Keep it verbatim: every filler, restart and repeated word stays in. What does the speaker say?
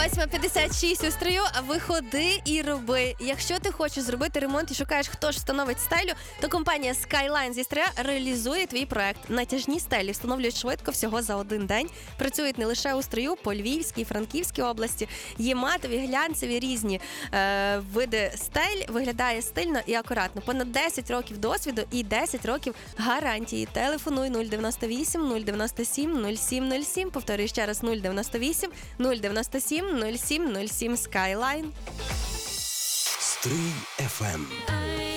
восьма п'ятдесят шість у строю, а виходи і роби. Якщо ти хочеш зробити ремонт і шукаєш, хто ж встановить стелю, то компанія Skyline зі Стрия реалізує твій проект. Натяжні стелі встановлюють швидко, всього за один день. Працюють не лише у Стрию, по Львівській, Франківській області. Є матові, глянцеві, різні е, види стель. Виглядає стильно і акуратно. Понад десять років досвіду і десять років гарантії. Телефонуй нуль дев'яносто вісім нуль дев'яносто сім нуль сім нуль сім. Повторюю ще раз: нуль дев'яносто вісім нуль дев'яносто сім нуль сім нуль сім. Skyline. Стрий еф ем.